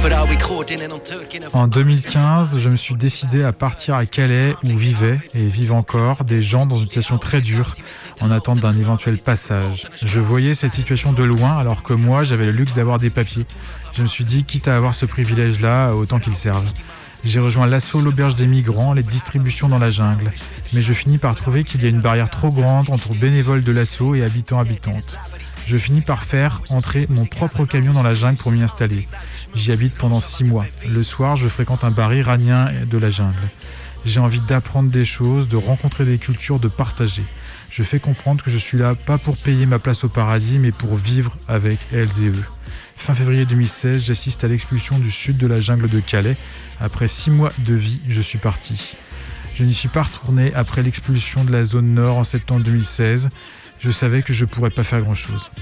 En 2015, je me suis décidé à partir à Calais où vivaient et vivent encore des gens dans une situation très dure en attente d'un éventuel passage. Je voyais cette situation de loin alors que moi j'avais le luxe d'avoir des papiers. Je me suis dit quitte à avoir ce privilège-là, autant qu'il serve. J'ai rejoint l'assaut l'auberge des migrants, les distributions dans la jungle. Mais je finis par trouver qu'il y a une barrière trop grande entre bénévoles de l'assaut et habitants-habitantes. Je finis par faire entrer mon propre camion dans la jungle pour m'y installer. J'y habite pendant 6 mois. Le soir, je fréquente un bar iranien de la jungle. J'ai envie d'apprendre des choses, de rencontrer des cultures, de partager. Je fais comprendre que je suis là pas pour payer ma place au paradis, mais pour vivre avec elles et eux. Fin février 2016, j'assiste à l'expulsion du sud de la jungle de Calais. Après 6 mois de vie, je suis parti. Je n'y suis pas retourné après l'expulsion de la zone nord en septembre 2016. Je savais que je ne pourrais pas faire grand-chose.